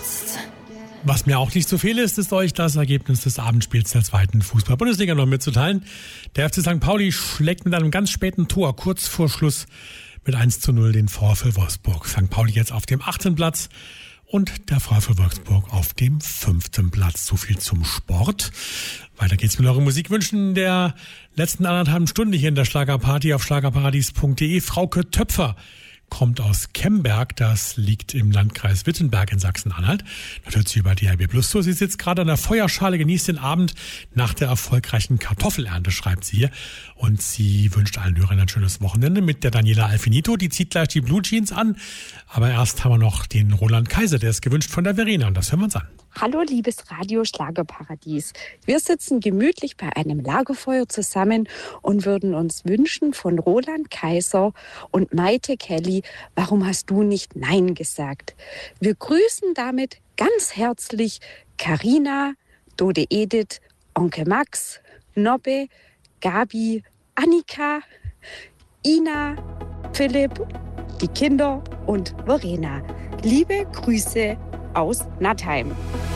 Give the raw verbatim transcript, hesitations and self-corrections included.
jetzt. Was mir auch nicht zu viel ist, ist euch das Ergebnis des Abendspiels der zweiten Fußball-Bundesliga noch mitzuteilen. Der F C Sankt Pauli schlägt mit einem ganz späten Tor kurz vor Schluss mit eins zu null den VfL Wolfsburg. Sankt Pauli jetzt auf dem achten Platz und der VfL Wolfsburg auf dem fünften Platz. So viel zum Sport. Weiter geht's mit euren Musikwünschen der letzten anderthalb Stunden hier in der Schlagerparty auf schlagerparadies punkt de. Frauke Töpfer kommt aus Kemberg, das liegt im Landkreis Wittenberg in Sachsen-Anhalt. Das hört sie über D H B Plus so. Sie sitzt gerade an der Feuerschale, genießt den Abend nach der erfolgreichen Kartoffelernte, schreibt sie hier. Und sie wünscht allen Hörern ein schönes Wochenende mit der Daniela Alfinito. Die zieht gleich die Blue Jeans an. Aber erst haben wir noch den Roland Kaiser, der ist gewünscht von der Verena. Und das hören wir uns an. Hallo liebes Radio Schlagerparadies. Wir sitzen gemütlich bei einem Lagerfeuer zusammen und würden uns wünschen von Roland Kaiser und Maite Kelly, warum hast du nicht Nein gesagt? Wir grüßen damit ganz herzlich Carina, Dode Edith, Onkel Max, Nobbe, Gabi, Annika, Ina, Philipp, die Kinder und Verena. Liebe Grüße aus Nattheim.